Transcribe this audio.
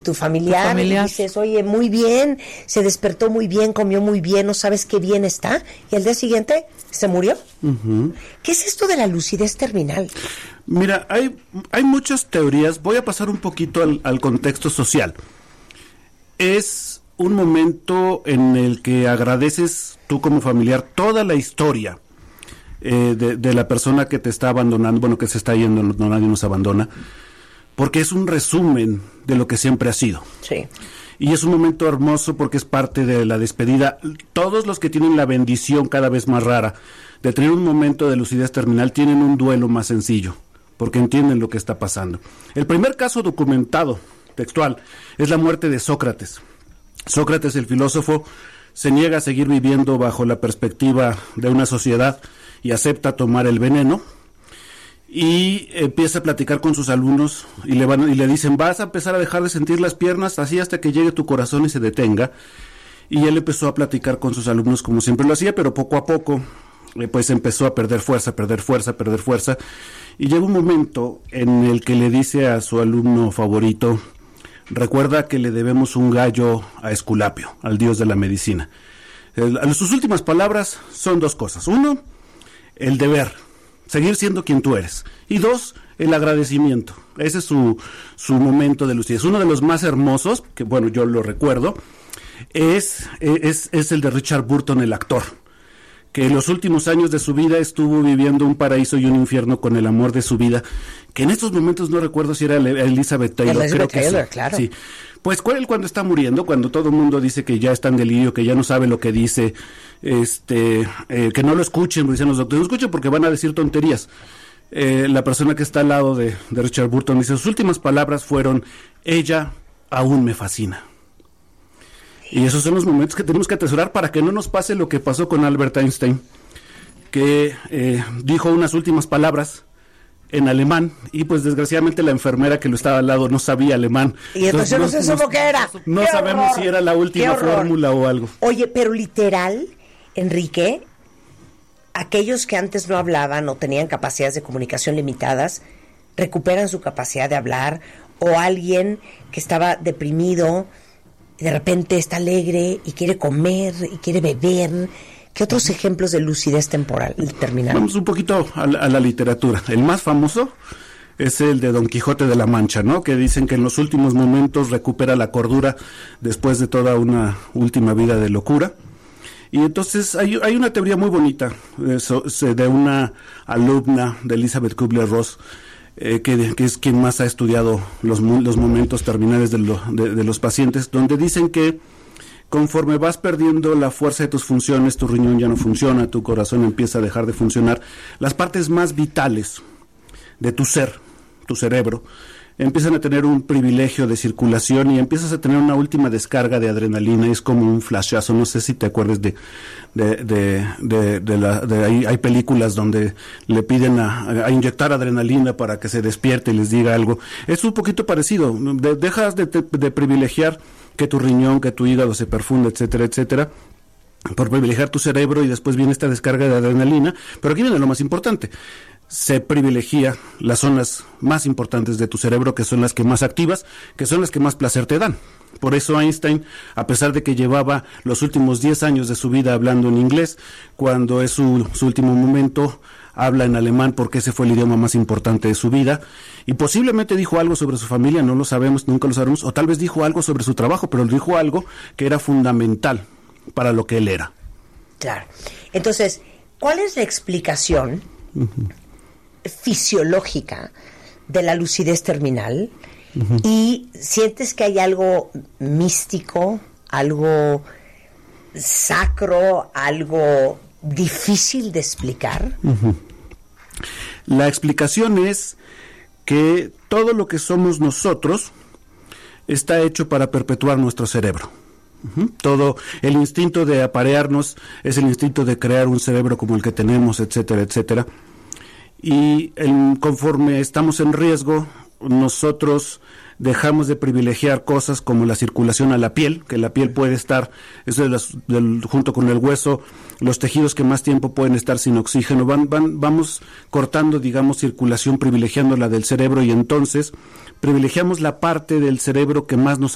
tu familiar, y dices, oye, muy bien, se despertó muy bien, comió muy bien, no sabes qué bien está, y al día siguiente se murió. Uh-huh. ¿Qué es esto de la lucidez terminal? Mira, hay muchas teorías. Voy a pasar un poquito al contexto social. Es un momento en el que agradeces tú como familiar toda la historia de la persona que te está abandonando, bueno, que se está yendo, no, nadie nos abandona, porque es un resumen de lo que siempre ha sido. Sí. Y es un momento hermoso porque es parte de la despedida. Todos los que tienen la bendición cada vez más rara de tener un momento de lucidez terminal tienen un duelo más sencillo, porque entienden lo que está pasando. El primer caso documentado, textual, es la muerte de Sócrates. Sócrates, el filósofo, se niega a seguir viviendo bajo la perspectiva de una sociedad y acepta tomar el veneno. Y empieza a platicar con sus alumnos y le dicen, vas a empezar a dejar de sentir las piernas así hasta que llegue tu corazón y se detenga. Y él empezó a platicar con sus alumnos como siempre lo hacía, pero poco a poco pues empezó a perder fuerza. Y llega un momento en el que le dice a su alumno favorito, recuerda que le debemos un gallo a Esculapio, al dios de la medicina. Sus últimas palabras son dos cosas. Uno, el deber, seguir siendo quien tú eres. Y dos, el agradecimiento. Ese es su momento de lucidez. Uno de los más hermosos, que bueno, yo lo recuerdo, es el de Richard Burton, el actor, que en los últimos años de su vida estuvo viviendo un paraíso y un infierno con el amor de su vida, que en estos momentos no recuerdo si era Elizabeth Taylor. Elizabeth Taylor, sí. Claro. Sí. Pues él cuando está muriendo, cuando todo el mundo dice que ya está en delirio, que ya no sabe lo que dice, que no lo escuchen, dicen los doctores, no escuchen porque van a decir tonterías. La persona que está al lado de Richard Burton dice, sus últimas palabras fueron, ella aún me fascina. Y esos son los momentos que tenemos que atesorar para que no nos pase lo que pasó con Albert Einstein, que dijo unas últimas palabras en alemán, y pues desgraciadamente la enfermera que lo estaba al lado no sabía alemán. Y entonces no se supo qué era. No sabemos si era la última fórmula o algo. Oye, pero literal, Enrique, aquellos que antes no hablaban o tenían capacidades de comunicación limitadas, recuperan su capacidad de hablar, o alguien que estaba deprimido, y de repente está alegre y quiere comer y quiere beber. ¿Qué otros ejemplos de lucidez terminal? Vamos un poquito a la literatura. El más famoso es el de Don Quijote de la Mancha, ¿no? Que dicen que en los últimos momentos recupera la cordura después de toda una última vida de locura. Y entonces hay una teoría muy bonita de una alumna de Elizabeth Kubler-Ross, que es quien más ha estudiado los momentos terminales de los pacientes, donde dicen que conforme vas perdiendo la fuerza de tus funciones, tu riñón ya no funciona, tu corazón empieza a dejar de funcionar, las partes más vitales de tu ser, tu cerebro, empiezan a tener un privilegio de circulación y empiezas a tener una última descarga de adrenalina. Es como un flashazo. No sé si te acuerdas hay películas donde le piden a inyectar adrenalina para que se despierte y les diga algo. Es un poquito parecido. Dejas de privilegiar que tu riñón, que tu hígado se perfunda, etcétera, etcétera, por privilegiar tu cerebro, y después viene esta descarga de adrenalina. Pero aquí viene lo más importante. Se privilegia las zonas más importantes de tu cerebro, que son las que más activas, que son las que más placer te dan. Por eso Einstein, a pesar de que llevaba los últimos 10 años de su vida hablando en inglés, cuando es su último momento, habla en alemán porque ese fue el idioma más importante de su vida, y posiblemente dijo algo sobre su familia, no lo sabemos, nunca lo sabremos, o tal vez dijo algo sobre su trabajo, pero dijo algo que era fundamental para lo que él era. Claro. Entonces, ¿cuál es la explicación fisiológica de la lucidez terminal? ¿Y sientes que hay algo místico, algo sacro, algo difícil de explicar? La explicación es que todo lo que somos nosotros está hecho para perpetuar nuestro cerebro. Todo el instinto de aparearnos es el instinto de crear un cerebro como el que tenemos, etcétera, etcétera. Y conforme estamos en riesgo, nosotros dejamos de privilegiar cosas como la circulación a la piel, que la piel puede estar, junto con el hueso, los tejidos que más tiempo pueden estar sin oxígeno, vamos cortando, digamos, circulación, privilegiando la del cerebro, y entonces privilegiamos la parte del cerebro que más nos